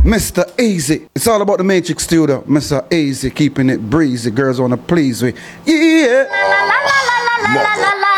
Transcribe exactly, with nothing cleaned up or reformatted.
Mister Easy. It's all about the Matrix Studio. Mister Easy, keeping it breezy. Girls wanna please me. Yeah. La, la, la, la, la, la, la, la.